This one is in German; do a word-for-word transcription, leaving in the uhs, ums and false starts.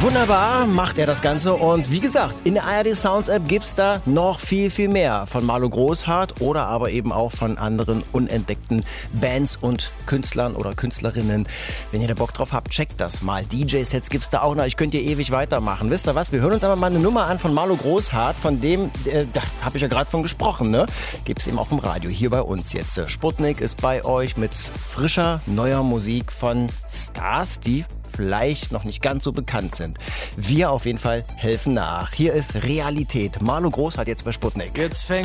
Wunderbar macht er das Ganze und wie gesagt, in der A R D Sounds App gibt's da noch viel, viel mehr von Marlo Großhardt oder aber eben auch von anderen unentdeckten Bands und Künstlern oder Künstlerinnen. Wenn ihr da Bock drauf habt, checkt das mal. D J-Sets gibt's da auch noch, ich könnte ihr ewig weitermachen. Wisst ihr was, wir hören uns aber mal eine Nummer an von Marlo Großhardt, von dem, äh, da habe ich ja gerade von gesprochen, ne? Gibt's eben auch im Radio, hier bei uns jetzt. Sputnik ist bei euch mit frischer, neuer Musik von Stars, die vielleicht noch nicht ganz so bekannt sind. Wir auf jeden Fall helfen nach. Hier ist Realität. Marlo Großhardt jetzt bei Sputnik. Jetzt fängt